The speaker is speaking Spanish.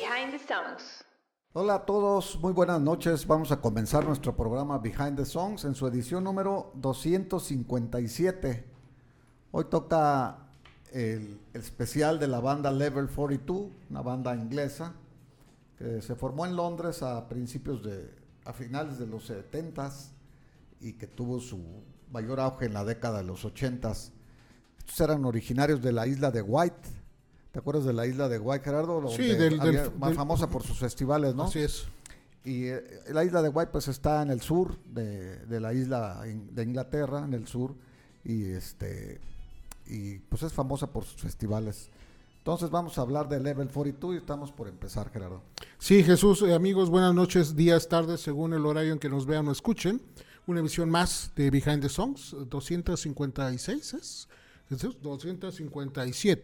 Behind the Songs. Hola a todos, muy buenas noches. Vamos a comenzar nuestro programa Behind the Songs en su edición número 257. Hoy toca el especial de la banda Level 42, una banda inglesa que se formó en Londres a finales de los 70s y que tuvo su mayor auge en la década de los 80s. Estos eran originarios de la isla de White. ¿Te acuerdas de la isla de White, Gerardo? Sí, Más famosa por sus festivales, ¿no? Así es. Y la isla de White pues está en el sur de la isla de Inglaterra, en el sur, y pues es famosa por sus festivales. Entonces vamos a hablar de Level 42 y estamos por empezar, Gerardo. Sí, Jesús, amigos, buenas noches, días, tardes, según el horario en que nos vean o escuchen. Una emisión más de Behind the Songs, 256, ¿es? Jesús, 257.